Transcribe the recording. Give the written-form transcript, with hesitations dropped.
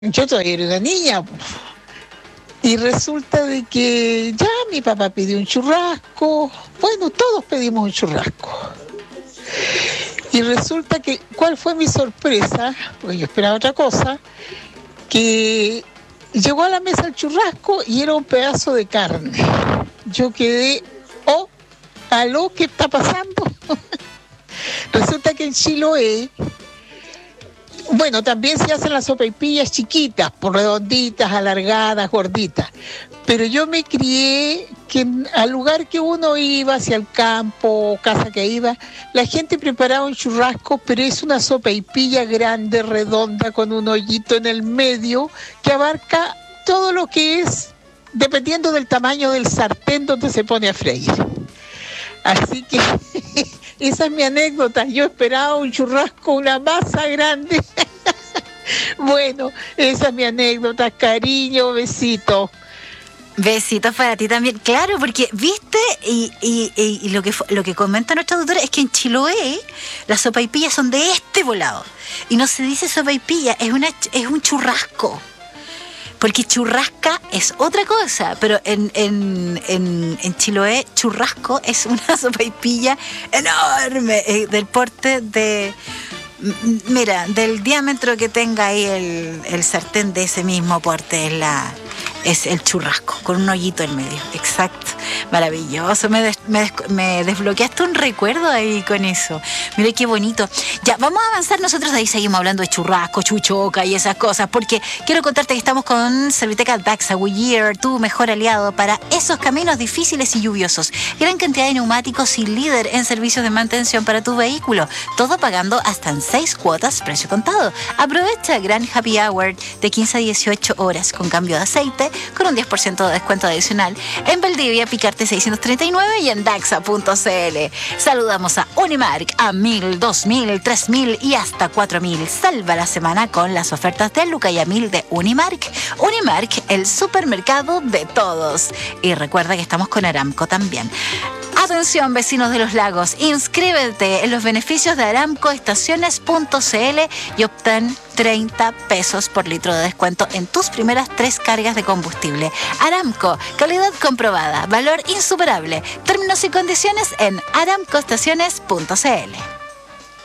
Yo todavía era una niña. Y resulta de que ya mi papá pidió un churrasco. Bueno, todos pedimos un churrasco. Y resulta que, ¿cuál fue mi sorpresa? Porque yo esperaba otra cosa, que llegó a la mesa el churrasco y era un pedazo de carne. Yo quedé, oh, ¿aló? ¿Qué está pasando? Resulta que en Chiloé, bueno, también se hacen las sopaipillas chiquitas, por redonditas, alargadas, gorditas. Pero yo me crié que al lugar que uno iba, hacia el campo, casa que iba, la gente preparaba un churrasco, pero es una sopaipilla grande, redonda, con un hoyito en el medio, que abarca todo lo que es, dependiendo del tamaño del sartén donde se pone a freír. Así que esa es mi anécdota. Yo esperaba un churrasco, una masa grande. Bueno, esa es mi anécdota. Cariño, besito. Besitos para ti también. Claro, porque viste, y lo que comenta nuestra doctora es que en Chiloé las sopaipillas son de este volado. Y no se dice sopaipilla, es un churrasco. Porque churrasca es otra cosa, pero en Chiloé churrasco es una sopaipilla enorme, del porte de... Mira, del diámetro que tenga ahí el sartén, de ese mismo porte es el churrasco, con un hoyito en medio. Exacto, maravilloso. Me desbloqueaste un recuerdo ahí con eso. Mira qué bonito. Ya, vamos a avanzar. Nosotros de ahí seguimos hablando de churrasco, chuchoca y esas cosas, porque quiero contarte que estamos con Serviteca Daxa Goodyear, tu mejor aliado para esos caminos difíciles y lluviosos. Gran cantidad de neumáticos y líder en servicios de mantención para tu vehículo. Todo pagando hasta en 6 cuotas, precio contado. Aprovecha gran happy hour de 15 a 18 horas con cambio de aceite, con un 10% de descuento adicional en Valdivia, Picarte 639 y en Daxa.cl. Saludamos a Unimark a 1.000, 2.000, 3.000 y hasta 4.000. Salva la semana con las ofertas de Luca y a 1.000 de Unimark. Unimark, el supermercado de todos. Y recuerda que estamos con Aramco también. Atención, vecinos de los lagos, inscríbete en los beneficios de aramcoestaciones.cl y obtén 30 pesos por litro de descuento en tus primeras 3 cargas de combustible. Aramco, calidad comprobada, valor insuperable. Términos y condiciones en aramcoestaciones.cl.